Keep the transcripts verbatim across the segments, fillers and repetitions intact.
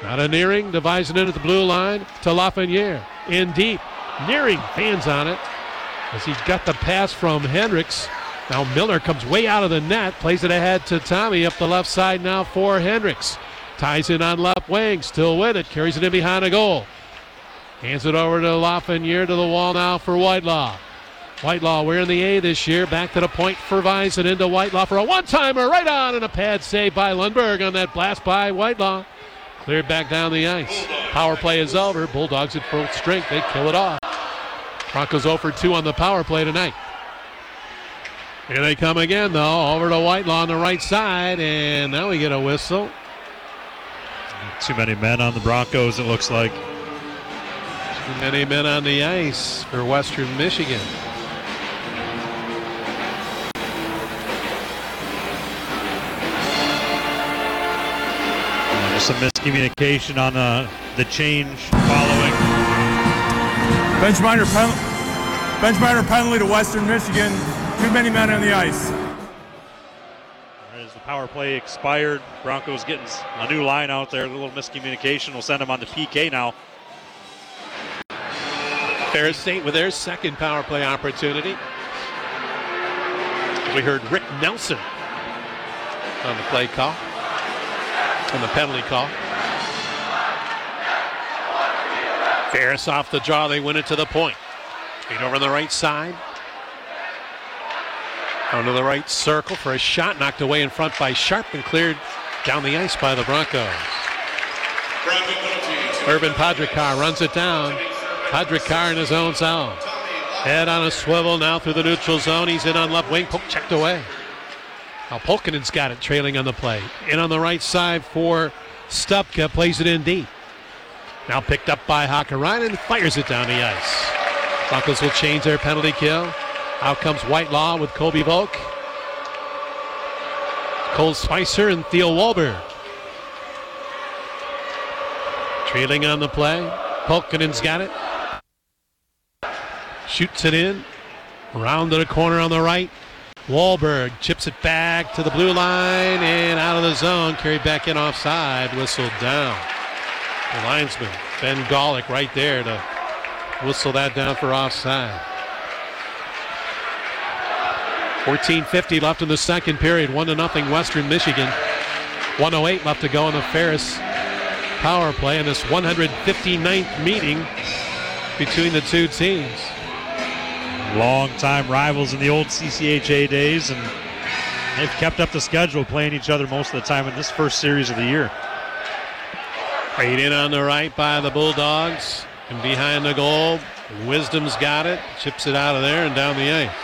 Out of Nearing, devising it at the blue line to Lafreniere. In deep. Nearing fans on it as he's got the pass from Hendricks. Now Miller comes way out of the net, plays it ahead to Tommy up the left side now for Hendricks. Ties in on left wing, still with it, carries it in behind the goal. Hands it over to Lafreniere to the wall now for Whitelaw. Whitelaw wearing the A this year, back to the point for Vison, into Whitelaw for a one-timer, right on, and a pad save by Lundberg on that blast by Whitelaw. Cleared back down the ice. Power play is over. Bulldogs at full strength. They kill it off. Broncos oh for two on the power play tonight. Here they come again, though, over to Whitelaw on the right side, and now we get a whistle. Too many men on the Broncos, it looks like. Too many men on the ice for Western Michigan. Some miscommunication on uh, the change following. Bench minor, pen- bench minor penalty to Western Michigan. Too many men on the ice. As the power play expired, Broncos getting a new line out there. A little miscommunication will send them on to P K now. Ferris State with their second power play opportunity. We heard Rick Nelson on the play call. On the penalty call. Ferris off the draw. They win it to the point. Straight over on the right side. Onto the right circle for a shot. Knocked away in front by Sharp and cleared down the ice by the Broncos. Urban Padrakar runs it down. Padrakar in his own zone. Head on a swivel now through the neutral zone. He's in on left wing. Poke checked away. Now Polkinen's got it, trailing on the play. In on the right side for Stupka, plays it in deep. Now picked up by Hakkarainen, fires it down the ice. Broncos will change their penalty kill. Out comes Whitelaw with Kobe Volk. Cole Spicer and Theo Wahlberg. Trailing on the play. Polkinen's got it. Shoots it in. Around to the corner on the right. Wahlberg chips it back to the blue line and out of the zone. Carried back in offside. Whistled down. The linesman, Ben Golick, right there to whistle that down for offside. fourteen fifty left in the second period. one to nothing Western Michigan. one oh eight left to go in the Ferris power play in this one hundred fifty-ninth meeting between the two teams. Long-time rivals in the old C C H A days, and they've kept up the schedule, playing each other most of the time in this first series of the year. Right in on the right by the Bulldogs, and behind the goal, Wisdom's got it, chips it out of there and down the ice.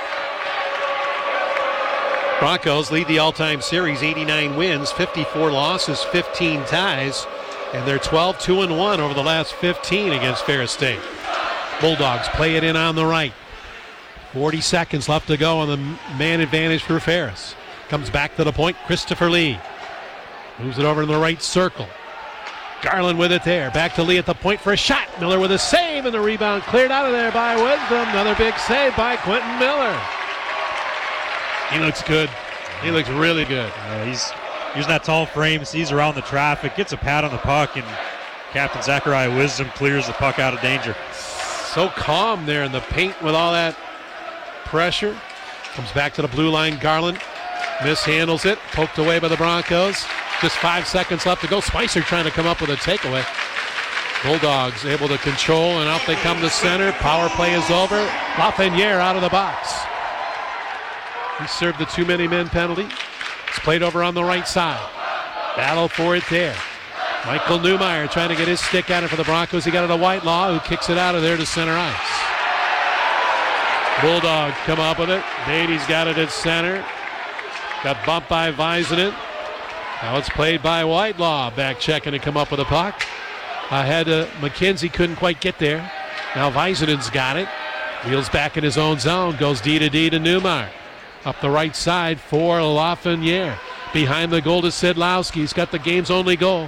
Broncos lead the all-time series, eighty-nine wins, fifty-four losses, fifteen ties, and they're twelve two and one over the last fifteen against Ferris State. Bulldogs play it in on the right. forty seconds left to go on the man advantage for Ferris. Comes back to the point, Christopher Lee. Moves it over in the right circle. Garland with it there. Back to Lee at the point for a shot. Miller with a save, and the rebound cleared out of there by Wisdom. Another big save by Quentin Miller. He looks good. He looks really good. Uh, he's using that tall frame, sees around the traffic, gets a pat on the puck, and Captain Zachariah Wisdom clears the puck out of danger. So calm there in the paint with all that pressure. Comes back to the blue line. Garland mishandles it. Poked away by the Broncos. Just five seconds left to go. Spicer trying to come up with a takeaway. Bulldogs able to control, and out they come to center. Power play is over. Lafreniere out of the box. He served the too many men penalty. It's played over on the right side. Battle for it there. Michael Newmeyer trying to get his stick at it for the Broncos. He got it to Whitelaw, who kicks it out of there to center ice. Bulldogs come up with it. Beatty's got it at center. Got bumped by Vizinen. Now it's played by Whitelaw. Back checking to come up with a puck. Ahead to McKenzie, couldn't quite get there. Now Vizinen's got it. Wheels back in his own zone. Goes D to D to Newmeyer. Up the right side for Lafreniere. Behind the goal to Sidlowski. He's got the game's only goal.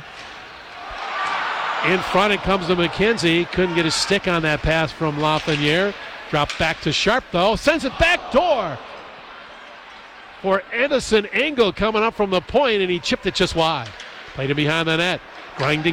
In front it comes to McKenzie. Couldn't get his stick on that pass from Lafreniere. Dropped back to Sharp though. Sends it back door for Anderson Engel coming up from the point, and he chipped it just wide. Played it behind the net. Grinding